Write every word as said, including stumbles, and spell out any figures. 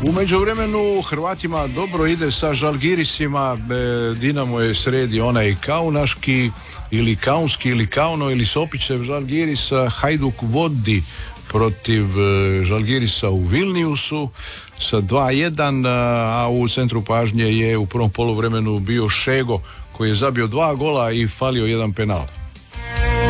U međuvremenu Hrvatima dobro ide sa Žalgirisima, Dinamo je sredi onaj kaunaški ili kaunski ili kauno ili Sopićev Žalgiris, Hajduk vodi protiv Žalgirisa u Vilniusu sa dva jedan, a u centru pažnje je u prvom poluvremenu bio Šego koji je zabio dva gola i falio jedan penal.